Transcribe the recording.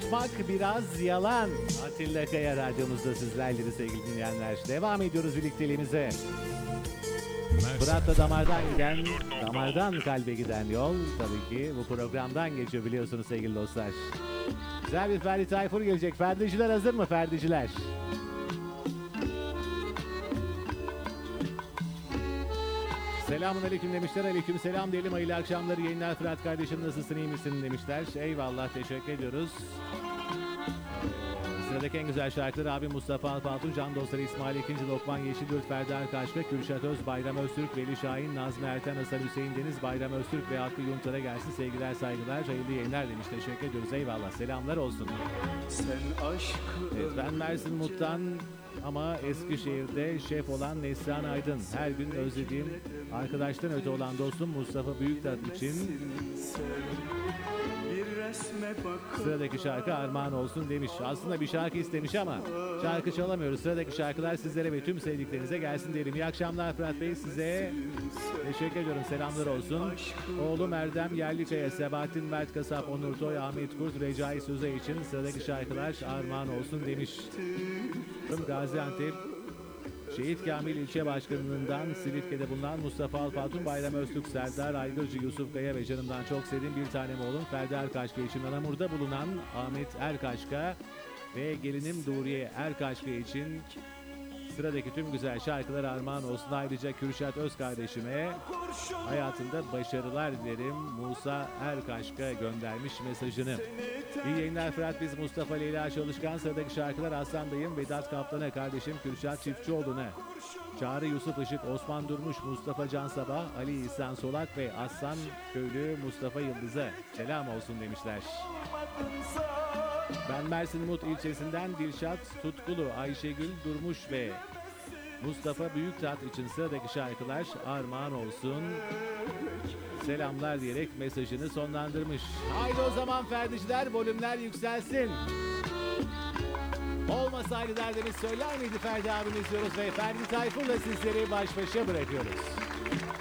Unutmak biraz yalan. Atilla Kaya radyomuzda sizlerle sevgili dinleyenler. Devam ediyoruz birlikteliğimize. Fırat'la damardan kalbe giden yol tabii ki bu programdan geçiyor biliyorsunuz sevgili dostlar. Güzel bir Ferdi Tayfur gelecek. Ferdiciler hazır mı Ferdiciler? Selamun aleyküm demişler. Aleyküm selam diyelim. Hayırlı akşamları yayınlar Fırat kardeşim, nasılsın, iyi misin demişler. Eyvallah, teşekkür ediyoruz. Sıradaki en güzel şarkıları abi Mustafa Alpaltun, Can Dostları İsmail İkinci, Lokman Yeşilyurt, Ferdi Arkaçka, Kürşat Öz, Bayram Öztürk, Veli Şahin, Nazmi Erten, Hasan Hüseyin Deniz, Bayram Öztürk ve Hakkı Yuntar'a gelsin. Sevgiler, saygılar, hayırlı yayınlar demiş. Teşekkür ediyoruz. Eyvallah. Selamlar olsun. Evet, ben Mersin Mut'tan ama Eskişehir'de şef olan Neslihan Aydın. Her gün özlediğim arkadaştan öte olan dostum Mustafa Büyüktat için sıradaki şarkı armağan olsun demiş. Aslında bir şarkı istemiş ama şarkı çalamıyoruz. Sıradaki şarkılar sizlere ve tüm sevdiklerinize gelsin diyelim. İyi akşamlar Fırat Bey, size teşekkür ediyorum. Selamlar olsun. Oğlum Erdem Yerlikaya, Sebahattin Mert Kasap, Onur Toy, Ahmet Kurt, Recai Söze için sıradaki şarkılar armağan olsun demiş. Gaziantep Şehit Kamil İlçe Başkanlığından Silifke'de bulunan Mustafa Alpatun, Bayram Öztürk, Serdar Aygırcı, Yusuf Kaya ve canımdan çok sevdiğim bir tanem oğlum Ferdi Erkaçka için Anamur'da bulunan Ahmet Erkaçka ve gelinim Duriye Erkaçka için sıradaki tüm güzel şarkılar armağan olsun. Ayrıca Kürşat Öz kardeşime hayatında başarılar dilerim. Musa Erkaçka göndermiş mesajını. İyi yayınlar Fırat, biz Mustafa Leyla Çalışkan. Sıradaki şarkılar Aslan Dayım, Vedat Kaplan'a, kardeşim Kürşat Çiftçioğlu'na, Çağrı Yusuf Işık, Osman Durmuş, Mustafa Can Sabah, Ali İhsan Solak ve Aslan Köylü Mustafa Yıldız'a selam olsun demişler. Ben Mersin Mut ilçesinden Dilşat Tutkulu, Ayşegül Durmuş ve Mustafa Büyüktat için sıradaki şarkılar armağan olsun. Selamlar diyerek mesajını sonlandırmış. Haydi o zaman Ferdiciler, volümler yükselsin. Olmasaydı derdimiz söyler miydi Ferdi abimiz diyoruz ve Ferdi Tayfur'la sizleri baş başa bırakıyoruz.